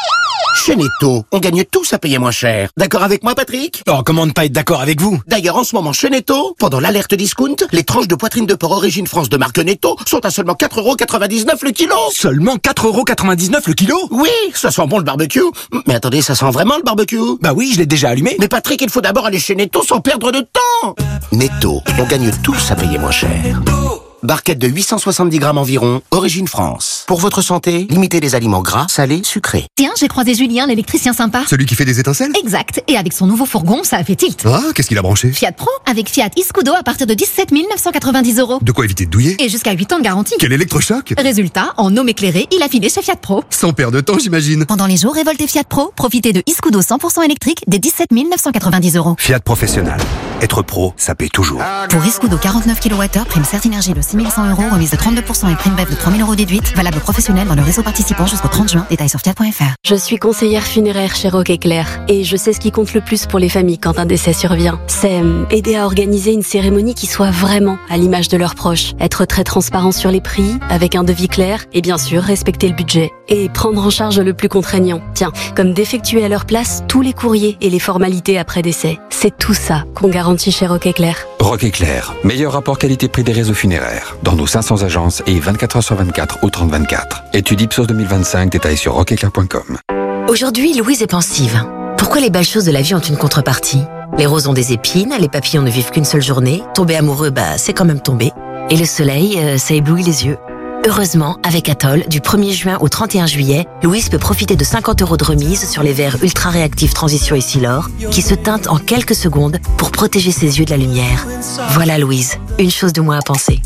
Chez Netto, on gagne tous à payer moins cher. D'accord avec moi, Patrick? Oh, comment ne pas être d'accord avec vous? D'ailleurs, en ce moment, chez Netto, pendant l'alerte discount, les tranches de poitrine de porc Origine France de marque Netto sont à seulement 4,99 € le kilo. Seulement 4,99 € le kilo? Oui, ça sent bon le barbecue. Mais attendez, ça sent vraiment le barbecue? Bah oui, je l'ai déjà allumé. Mais Patrick, il faut d'abord aller chez Netto sans perdre de temps. Netto, on gagne tous à payer moins cher. Barquette de 870 grammes environ, Origine France. Pour votre santé, limitez les aliments gras, salés, sucrés. Tiens, j'ai croisé Julien, l'électricien sympa. Celui qui fait des étincelles? Exact. Et avec son nouveau fourgon, ça a fait tilt. Ah, qu'est-ce qu'il a branché? Fiat Pro, avec Fiat Iscudo à partir de 17 990 €. De quoi éviter de douiller? Et jusqu'à 8 ans de garantie. Quel électrochoc! Résultat, en homme éclairé, il a filé chez Fiat Pro. Sans perdre de temps, j'imagine. Pendant les jours révoltés Fiat Pro, profitez de Iscudo 100% électrique dès 17 990 €. Fiat Professionnel. Être pro, ça paye toujours. Pour Iscudo 49 kWh, prime Certinergie de 6 100 €, remise de 32% et prime BEF de 3 000 € déduite, valable professionnel dans le réseau participant jusqu'au 30 juin. Détails sur fiat.fr. Je suis conseillère funéraire chez Rock Éclair et je sais ce qui compte le plus pour les familles quand un décès survient. C'est aider à organiser une cérémonie qui soit vraiment à l'image de leurs proches. Être très transparent sur les prix, avec un devis clair et bien sûr respecter le budget. Et prendre en charge le plus contraignant. Tiens, comme d'effectuer à leur place tous les courriers et les formalités après décès. C'est tout ça qu'on garantit chez Rock Éclair. Rock Éclair, meilleur rapport qualité-prix des réseaux funéraires. Dans nos 500 agences et 24 h sur 24 au 30-24. Étude Ipsos 2025, détails sur rockeclair.com. Aujourd'hui, Louise est pensive. Pourquoi les belles choses de la vie ont une contrepartie? Les roses ont des épines, les papillons ne vivent qu'une seule journée, tomber amoureux, c'est quand même tomber. Et le soleil, ça éblouit les yeux. Heureusement, avec Atoll, du 1er juin au 31 juillet, Louise peut profiter de 50 € de remise sur les verres ultra réactifs Transition et Silor, qui se teintent en quelques secondes pour protéger ses yeux de la lumière. Voilà Louise, une chose de moins à penser.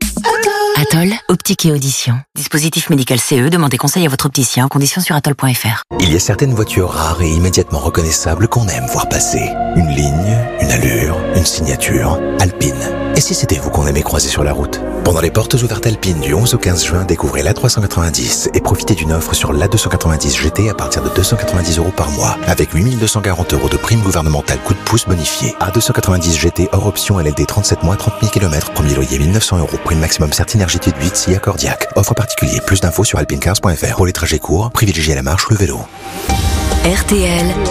Atoll, optique et audition. Dispositif médical CE, demandez conseil à votre opticien, conditions sur atoll.fr. Il y a certaines voitures rares et immédiatement reconnaissables qu'on aime voir passer. Une ligne, une allure, une signature. Alpine. Et si c'était vous qu'on aimait croiser sur la route? Pendant les portes ouvertes Alpine du 11 au 15 juin, découvrez l'A390 et profitez d'une offre sur l'A290 GT à partir de 290 € par mois, avec 8 240 € de prime gouvernementale coup de pouce bonifié. A290 GT hors option LLD 37 mois, 30 000 km, premier loyer 1 900 €, prime maximum Certinergie de 8 SIA Cordiac. Offre particulier, plus d'infos sur alpinecars.fr. Pour les trajets courts, privilégiez la marche ou le vélo. RTL,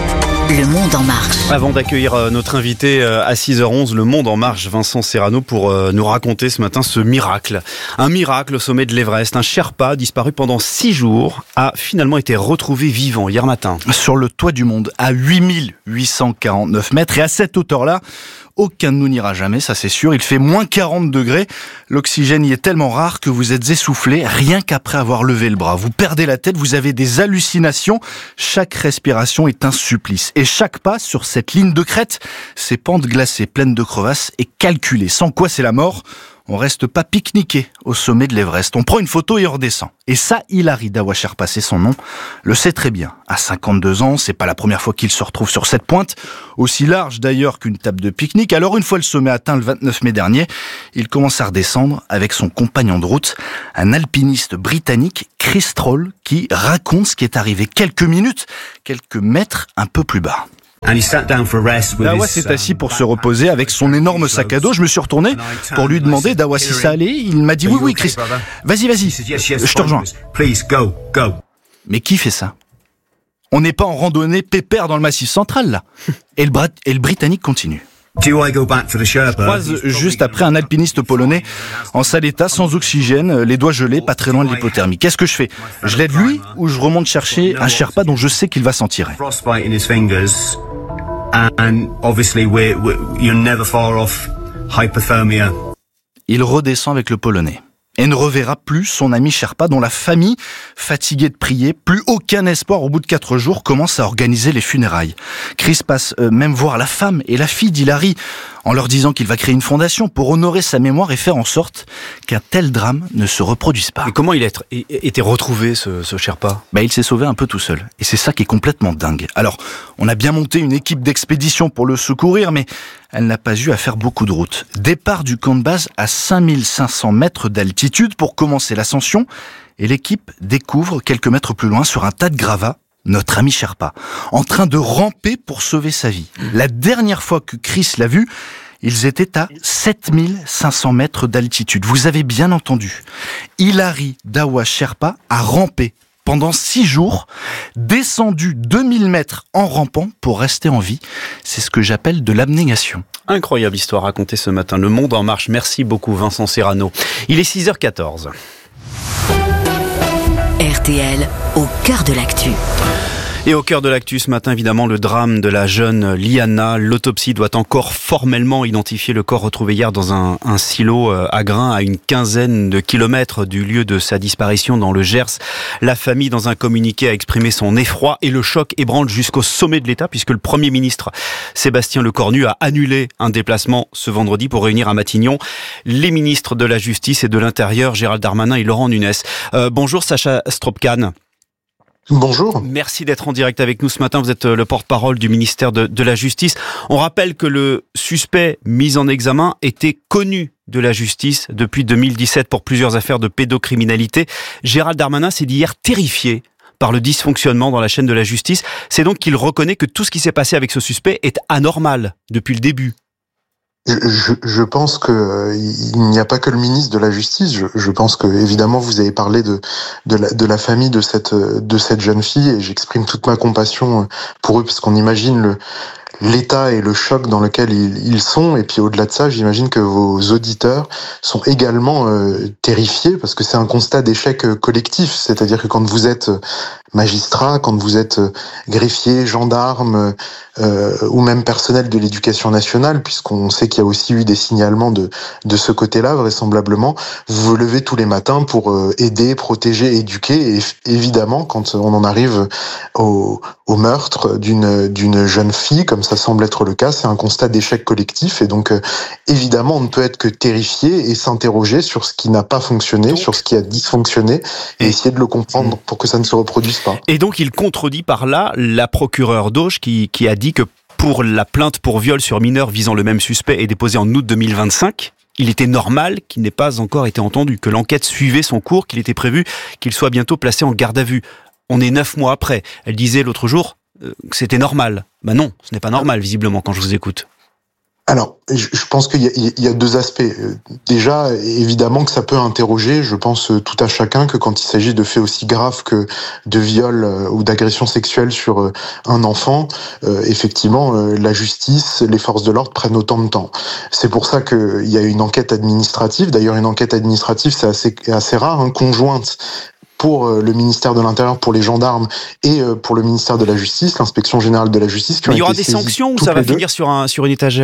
Le Monde en marche. Avant d'accueillir notre invité à 6h11, Le Monde en marche, Vincent Serrano, pour nous raconter ce matin ce miracle. Un miracle au sommet de l'Everest. Un Sherpa disparu pendant 6 jours a finalement été retrouvé vivant hier matin. Sur le toit du monde, à 8849 mètres, et à cette hauteur-là, aucun de nous n'ira jamais, ça c'est sûr. Il fait moins 40 degrés. L'oxygène y est tellement rare que vous êtes essoufflé rien qu'après avoir levé le bras. Vous perdez la tête, vous avez des hallucinations. Chaque respiration est un supplice. Et chaque pas sur cette ligne de crête, ces pentes glacées pleines de crevasses est calculé. Sans quoi c'est la mort. On reste pas pique-niqué au sommet de l'Everest. On prend une photo et on redescend. Et ça, Hilary Dawa Sherpa, c'est son nom, le sait très bien. À 52 ans, c'est pas la première fois qu'il se retrouve sur cette pointe, aussi large d'ailleurs qu'une table de pique-nique. Alors une fois le sommet atteint le 29 mai dernier, il commence à redescendre avec son compagnon de route, un alpiniste britannique, Chris Troll, qui raconte ce qui est arrivé quelques minutes, quelques mètres un peu plus bas. Dawa s'est assis pour se reposer avec son énorme sac à dos. Je me suis retourné pour lui demander, Dawa, si ça allait. Il m'a dit oui, Chris, vas-y, je te rejoins. Mais qui fait ça? On n'est pas en randonnée pépère dans le Massif central, là. Et le Britannique continue. Je croise juste après un alpiniste polonais en sale état, sans oxygène, les doigts gelés, pas très loin de l'hypothermie. Qu'est-ce que je fais? Je l'aide lui ou je remonte chercher un Sherpa dont je sais qu'il va s'en tirer? Il redescend avec le polonais et ne reverra plus son ami Sherpa dont la famille, fatiguée de prier, plus aucun espoir au bout de 4 jours, commence à organiser les funérailles. Chris passe même voir la femme et la fille d'Hilary en leur disant qu'il va créer une fondation pour honorer sa mémoire et faire en sorte qu'un tel drame ne se reproduise pas. Et comment il a été retrouvé, ce Sherpa? Il s'est sauvé un peu tout seul. Et c'est ça qui est complètement dingue. Alors, on a bien monté une équipe d'expédition pour le secourir, mais elle n'a pas eu à faire beaucoup de route. Départ du camp de base à 5500 mètres d'altitude pour commencer l'ascension, et l'équipe découvre quelques mètres plus loin, sur un tas de gravats, notre ami Sherpa, en train de ramper pour sauver sa vie. La dernière fois que Chris l'a vu, ils étaient à 7500 mètres d'altitude. Vous avez bien entendu. Hilary Dawa Sherpa a rampé pendant 6 jours, descendu 2000 mètres en rampant pour rester en vie. C'est ce que j'appelle de l'abnégation. Incroyable histoire racontée ce matin. Le Monde en marche. Merci beaucoup Vincent Serrano. Il est 6h14. RTL, au cœur de l'actu. Et au cœur de l'actu ce matin, évidemment, le drame de la jeune Liana. L'autopsie doit encore formellement identifier le corps retrouvé hier dans un silo à grains à une quinzaine de kilomètres du lieu de sa disparition dans le Gers. La famille, dans un communiqué, a exprimé son effroi et le choc ébranle jusqu'au sommet de l'État puisque le Premier ministre Sébastien Lecornu a annulé un déplacement ce vendredi pour réunir à Matignon les ministres de la Justice et de l'Intérieur, Gérald Darmanin et Laurent Nunez. Bonjour Sacha Stroopkane. Bonjour. Merci d'être en direct avec nous ce matin. Vous êtes le porte-parole du ministère de la Justice. On rappelle que le suspect mis en examen était connu de la justice depuis 2017 pour plusieurs affaires de pédocriminalité. Gérald Darmanin s'est dit hier terrifié par le dysfonctionnement dans la chaîne de la justice. C'est donc qu'il reconnaît que tout ce qui s'est passé avec ce suspect est anormal depuis le début. Je pense que il n'y a pas que le ministre de la Justice. Je pense que évidemment vous avez parlé de la famille de cette jeune fille et j'exprime toute ma compassion pour eux parce qu'on imagine l'état et le choc dans lequel ils sont. Et puis au-delà de ça, j'imagine que vos auditeurs sont également terrifiés parce que c'est un constat d'échec collectif. C'est-à-dire que quand vous êtes magistrat, quand vous êtes greffier, gendarme ou même personnel de l'éducation nationale, puisqu'on sait qu'il y a aussi eu des signalements de ce côté-là, vraisemblablement, vous vous levez tous les matins pour aider, protéger, éduquer. Et évidemment, quand on en arrive au meurtre d'une jeune fille, comme ça semble être le cas, c'est un constat d'échec collectif. Et donc, évidemment, on ne peut être que terrifié et s'interroger sur ce qui n'a pas fonctionné, sur ce qui a dysfonctionné, et essayer de le comprendre pour que ça ne se reproduise pas. Et donc, il contredit par là la procureure d'Auch qui a dit que pour la plainte pour viol sur mineur visant le même suspect et déposée en août 2025, il était normal qu'il n'ait pas encore été entendu, que l'enquête suivait son cours, qu'il était prévu qu'il soit bientôt placé en garde à vue. On est 9 mois après. Elle disait l'autre jour que c'était normal. Non, ce n'est pas normal, visiblement, quand je vous écoute. Alors, je pense qu'il y a deux aspects. Déjà, évidemment que ça peut interroger, je pense tout à chacun, que quand il s'agit de faits aussi graves que de viol ou d'agression sexuelle sur un enfant, effectivement, la justice, les forces de l'ordre prennent autant de temps. C'est pour ça qu'il y a une enquête administrative. D'ailleurs, une enquête administrative, c'est assez rare, conjointe pour le ministère de l'Intérieur, pour les gendarmes et pour le ministère de la Justice, l'inspection générale de la Justice. Mais il y aura des sanctions ou ça va finir sur une étagère ?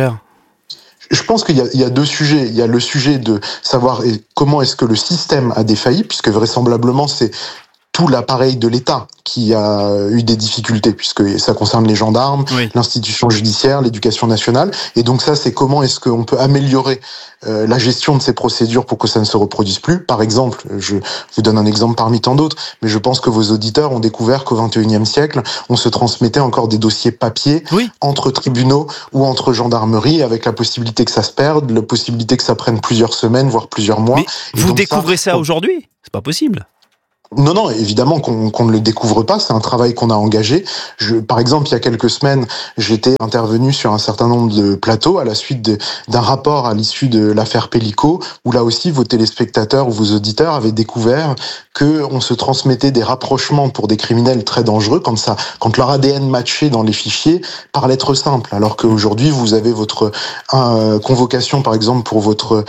Je pense qu'il y a deux sujets. Il y a le sujet de savoir comment est-ce que le système a défailli, puisque vraisemblablement c'est tout l'appareil de l'État qui a eu des difficultés, puisque ça concerne les gendarmes, l'institution judiciaire, l'éducation nationale. Et donc ça, c'est comment est-ce qu'on peut améliorer la gestion de ces procédures pour que ça ne se reproduise plus. Par exemple, je vous donne un exemple parmi tant d'autres, mais je pense que vos auditeurs ont découvert qu'au XXIe siècle, on se transmettait encore des dossiers papier entre tribunaux ou entre gendarmeries, avec la possibilité que ça se perde, la possibilité que ça prenne plusieurs semaines, voire plusieurs mois. Mais vous découvrez ça aujourd'hui ? C'est pas possible. Non, évidemment qu'on ne le découvre pas, c'est un travail qu'on a engagé. Par exemple, il y a quelques semaines, j'étais intervenu sur un certain nombre de plateaux à la suite d'un rapport à l'issue de l'affaire Pellico, où là aussi vos téléspectateurs ou vos auditeurs avaient découvert qu'on se transmettait des rapprochements pour des criminels très dangereux quand leur ADN matchait dans les fichiers par lettre simple, alors qu'aujourd'hui vous avez votre convocation par exemple pour votre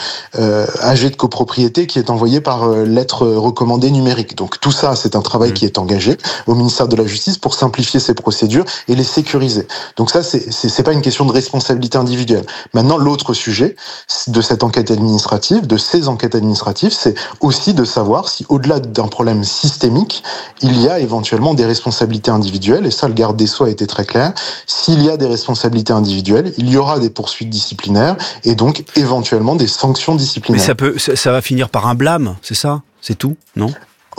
AG de copropriété qui est envoyé par lettre recommandée numérique. Donc tout ça, c'est un travail qui est engagé au ministère de la Justice pour simplifier ces procédures et les sécuriser. Donc ça, c'est pas une question de responsabilité individuelle. Maintenant, l'autre sujet de cette enquête administrative, de ces enquêtes administratives, c'est aussi de savoir si, au-delà d'un problème systémique, il y a éventuellement des responsabilités individuelles. Et ça, le garde des Sceaux a été très clair. S'il y a des responsabilités individuelles, il y aura des poursuites disciplinaires et donc éventuellement des sanctions disciplinaires. Mais ça va finir par un blâme, c'est ça ? C'est tout, non ?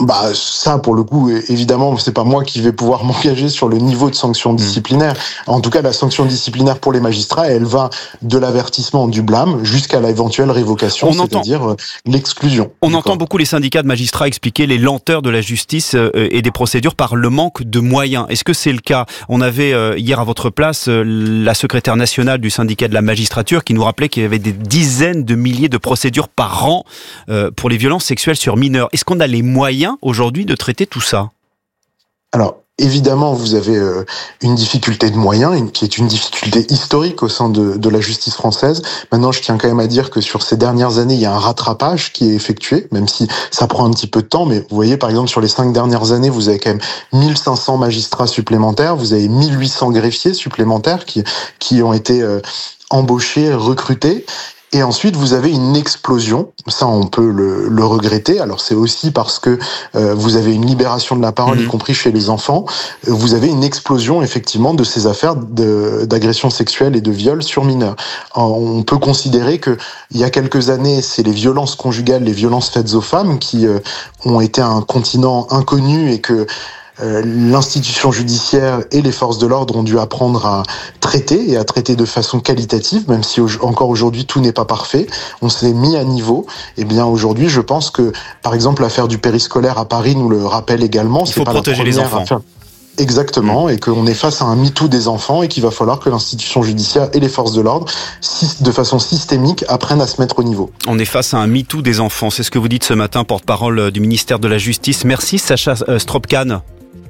Ça, pour le coup, évidemment, c'est pas moi qui vais pouvoir m'engager sur le niveau de sanction disciplinaire. En tout cas, la sanction disciplinaire pour les magistrats, elle va de l'avertissement, du blâme, jusqu'à l'éventuelle révocation, c'est-à-dire l'exclusion. On entend beaucoup les syndicats de magistrats expliquer les lenteurs de la justice et des procédures par le manque de moyens. Est-ce que c'est le cas ? On avait hier à votre place la secrétaire nationale du syndicat de la magistrature qui nous rappelait qu'il y avait des dizaines de milliers de procédures par an pour les violences sexuelles sur mineurs. Est-ce qu'on a les moyens aujourd'hui de traiter tout ça ? Alors, évidemment, vous avez une difficulté de moyens, qui est une difficulté historique au sein de la justice française. Maintenant, je tiens quand même à dire que sur ces dernières années, il y a un rattrapage qui est effectué, même si ça prend un petit peu de temps. Mais vous voyez, par exemple, sur les 5 dernières années, vous avez quand même 1500 magistrats supplémentaires, vous avez 1800 greffiers supplémentaires qui ont été embauchés, recrutés. Et ensuite, vous avez une explosion. Ça, on peut le regretter. Alors, c'est aussi parce que vous avez une libération de la parole, y compris chez les enfants. Vous avez une explosion, effectivement, de ces affaires d'agression sexuelle et de viol sur mineurs. On peut considérer que il y a quelques années, c'est les violences conjugales, les violences faites aux femmes qui ont été un continent inconnu et que l'institution judiciaire et les forces de l'ordre ont dû apprendre à traiter et à traiter de façon qualitative, même si encore aujourd'hui tout n'est pas parfait. On s'est mis à niveau. Et bien aujourd'hui, je pense que, par exemple, l'affaire du périscolaire à Paris nous le rappelle également. Il faut protéger les enfants. Exactement, et qu'on est face à un MeToo des enfants et qu'il va falloir que l'institution judiciaire et les forces de l'ordre, de façon systémique, apprennent à se mettre au niveau. On est face à un MeToo des enfants. C'est ce que vous dites ce matin, porte-parole du ministère de la Justice. Merci Sacha Stropkan.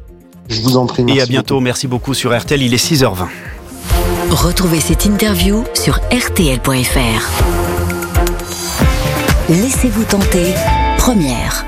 Je vous en prie. Et à bientôt. Beaucoup. Merci beaucoup sur RTL. Il est 6h20. Retrouvez cette interview sur rtl.fr. Laissez-vous tenter. Première.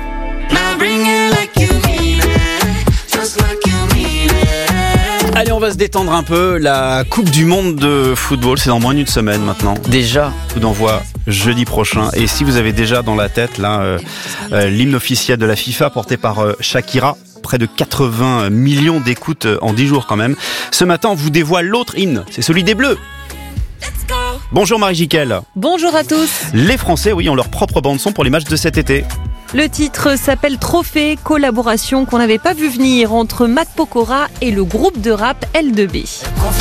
Allez, on va se détendre un peu. La Coupe du Monde de football, c'est dans moins d'une semaine maintenant. Déjà. Coup d'envoi jeudi prochain. Et si vous avez déjà dans la tête là l'hymne officiel de la FIFA porté par Shakira, près de 80 millions d'écoutes en 10 jours quand même. Ce matin, on vous dévoile l'autre hymne, c'est celui des Bleus. Bonjour Marie Jiquel. Bonjour à tous. Les Français, ont leur propre bande-son pour les matchs de cet été. Le titre s'appelle Trophée, collaboration qu'on n'avait pas vu venir entre Matt Pokora et le groupe de rap L2B.